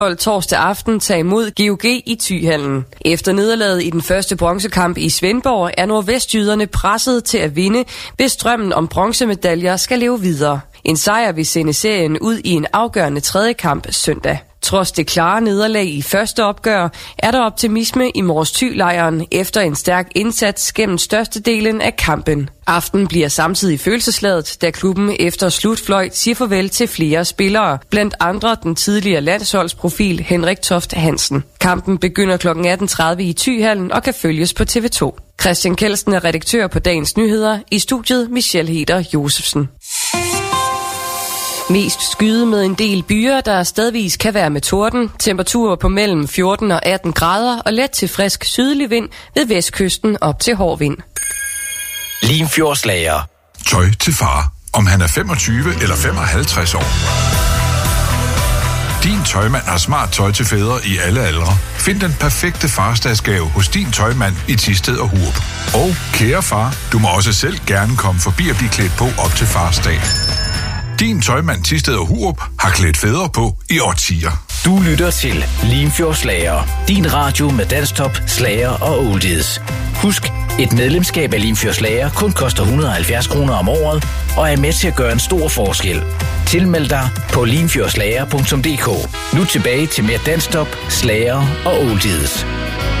torsdag aften tage imod GOG i Thyhallen. Efter nederlaget i den første bronzekamp i Svendborg er nordvestjyderne presset til at vinde, hvis drømmen om bronzemedaljer skal leve videre. En sejr vil sende serien ud i en afgørende tredje kamp søndag. Trods det klare nederlag i første opgør, er der optimisme i Mors Thy-lejren efter en stærk indsats gennem størstedelen af kampen. Aften bliver samtidig følelsesladet, da klubben efter slutfløjt siger farvel til flere spillere, blandt andre den tidligere landsholdsprofil Henrik Toft Hansen. Kampen begynder kl. 18.30 i Thyhallen og kan følges på TV2. Christian Kelsen er redaktør på Dagens Nyheder, i studiet Michelle Heder Josefsen. Mest skyde med en del byer, der stedvis kan være med torden. Temperaturer på mellem 14 og 18 grader og let til frisk sydlig vind ved vestkysten op til hård vind. Limfjordslager. Tøj til far, om han er 25 eller 55 år. Din tøjmand har smart tøj til fædre i alle aldre. Find den perfekte farsdagsgave hos din tøjmand i Thisted og Hurup. Og kære far, du må også selv gerne komme forbi og blive klædt på op til farsdag. Din tøjmand Thisted og Hurup har klædt fædre på i årtier. Du lytter til Limfjordslager. Din radio med dansktop, slager og oldies. Husk, et medlemskab af Limfjordslager kun koster 170 kroner om året og er med til at gøre en stor forskel. Tilmeld dig på limfjordslager.dk. Nu tilbage til mere dansktop, slager og oldies.